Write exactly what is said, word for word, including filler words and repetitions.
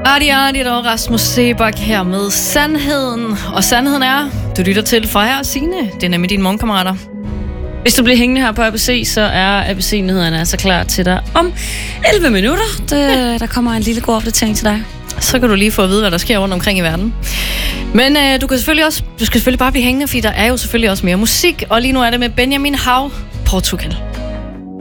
Arti, arti, der var Rasmus Seebach her med Sandheden. Og sandheden er, du lytter til Freja og Signe. Det er nemlig dine morgenkammerater. Hvis du bliver hængende her på A B C, så er A B C-nyhederne altså klar til dig om elleve minutter. Det, der kommer en lille god opdatering til dig. Så kan du lige få at vide, hvad der sker rundt omkring i verden. Men øh, du kan selvfølgelig også, du skal selvfølgelig bare blive hængende, fordi der er jo selvfølgelig også mere musik. Og lige nu er det med Benjamin Hav, Portugal.